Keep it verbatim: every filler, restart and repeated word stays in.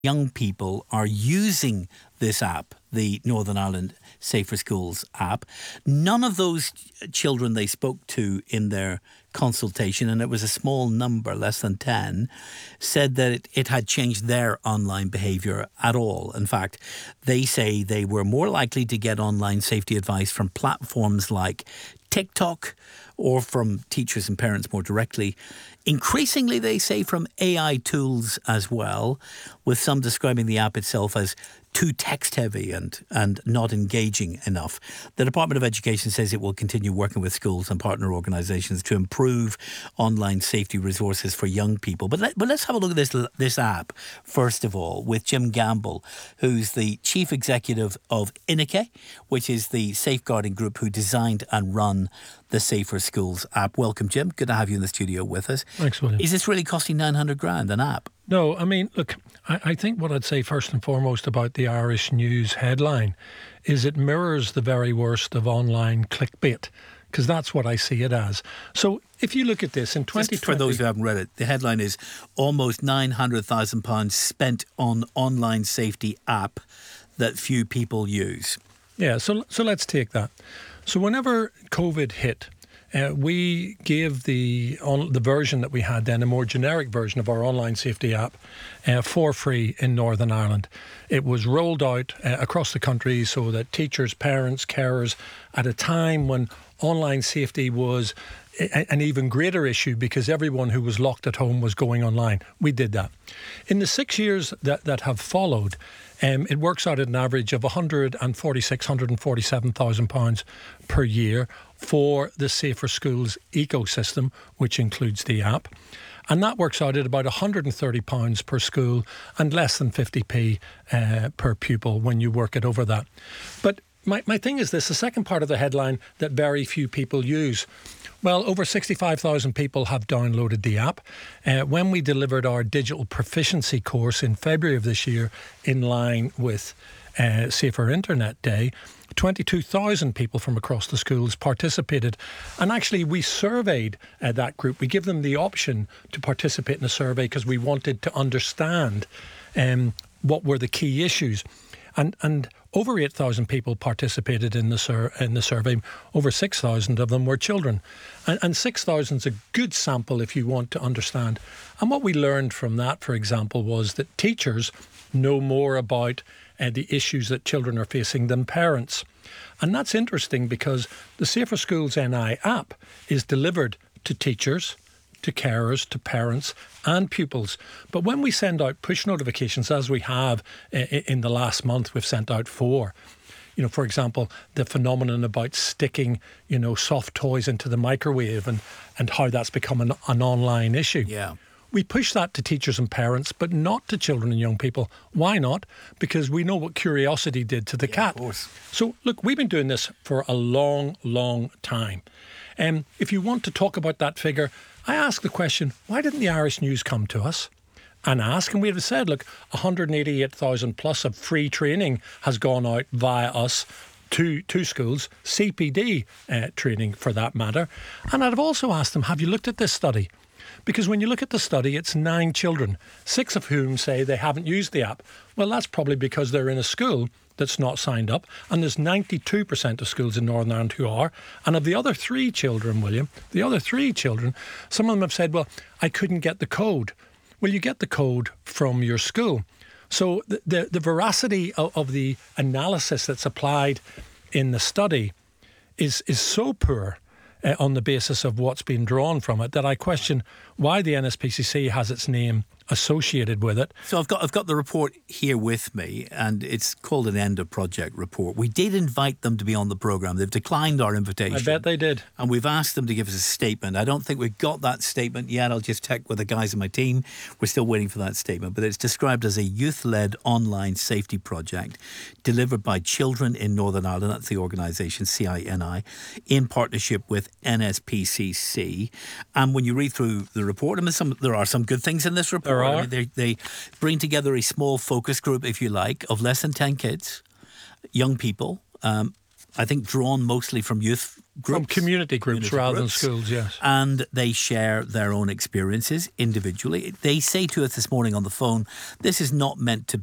young people are using this app, the Northern Ireland Safer Schools app. None of those children they spoke to in their consultation, and it was a small number, less than ten, said that it, it had changed their online behaviour at all. In fact, they say they were more likely to get online safety advice from platforms like TikTok or from teachers and parents more directly. Increasingly, they say, from A I tools as well, with some describing the app itself as too text-heavy and, and not engaging enough. The Department of Education says it will continue working with schools and partner organisations to improve online safety resources for young people. But, let, but let's have a look at this, this app, first of all, with Jim Gamble, who's the Chief Executive of INICE, which is the safeguarding group who designed and run the Safer Schools app. Welcome, Jim. Good to have you in the studio with us. Thanks, William. Is this really costing nine hundred grand, an app? No, I mean, look, I, I think what I'd say first and foremost about the Irish News headline is it mirrors the very worst of online clickbait, because that's what I see it as. So if you look at this in twenty twenty... Just for those who haven't read it, the headline is almost nine hundred thousand pounds spent on online safety app that few people use. Yeah, so so let's take that. So whenever COVID hit, uh, we gave the on, the version that we had then, a more generic version of our online safety app, uh, for free in Northern Ireland. It was rolled out uh, across the country so that teachers, parents, carers, at a time when online safety was a, an even greater issue because everyone who was locked at home was going online. We did that. In the six years that, that have followed, Um, it works out at an average of one hundred forty-six, one hundred forty-seven thousand pounds per year for the Safer Schools ecosystem, which includes the app. And that works out at about one hundred thirty pounds per school and less than fifty p uh, per pupil when you work it over that. But my, my thing is this, the second part of the headline that very few people use. Well, over sixty-five thousand people have downloaded the app. Uh, when we delivered our digital proficiency course in February of this year, in line with uh, Safer Internet Day, twenty-two thousand people from across the schools participated. And actually, we surveyed uh, that group. We give them the option to participate in a survey because we wanted to understand um, what were the key issues. And and over eight thousand people participated in the sur- in the survey. Over six thousand of them were children. And, and six thousand is a good sample if you want to understand. And what we learned from that, for example, was that teachers know more about uh, the issues that children are facing than parents. And that's interesting because the Safer Schools N I app is delivered to teachers, to carers, to parents and pupils. But when we send out push notifications, as we have in the last month, we've sent out four. You know, for example, the phenomenon about sticking, you know, soft toys into the microwave and, and how that's become an, an online issue. Yeah. We push that to teachers and parents, but not to children and young people. Why not? Because we know what curiosity did to the yeah, cat. Of course. So, look, we've been doing this for a long, long time. Um, if you want to talk about that figure, I ask the question, why didn't the Irish News come to us and ask? And we have said, look, one hundred eighty-eight thousand plus of free training has gone out via us to, to schools, C P D uh, training for that matter. And I'd have also asked them, have you looked at this study? Because when you look at the study, it's nine children, six of whom say they haven't used the app. Well, that's probably because they're in a school that's not signed up. And there's ninety-two percent of schools in Northern Ireland who are. And of the other three children, William, the other three children, some of them have said, well, I couldn't get the code. Well, you get the code from your school. So the, the, the veracity of, of the analysis that's applied in the study is, is so poor Uh, on the basis of what's been drawn from it, that I question why the N S P C C has its name associated with it. So I've got I've got the report here with me, and it's called an end of project report. We did invite them to be on the programme. They've declined our invitation. I bet they did. And we've asked them to give us a statement. I don't think we've got that statement yet. I'll just check with the guys in my team. We're still waiting for that statement. But it's described as a youth-led online safety project delivered by Children in Northern Ireland, that's the organisation, C I N I, in partnership with N S P C C. And when you read through the report, I mean, some, there are some good things in this report. There are. I mean, they, they bring together a small focus group, if you like, of less than ten kids, young people, um, I think, drawn mostly from youth groups. From community groups community rather groups. than schools, yes. And they share their own experiences individually. They say to us this morning on the phone, this is not meant to